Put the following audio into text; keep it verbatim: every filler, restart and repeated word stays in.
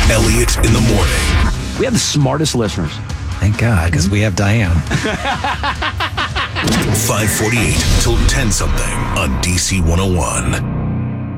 Elliot in the morning. We have the smartest listeners. Thank God, because we have Diane. five forty-eight till ten something on D C one oh one.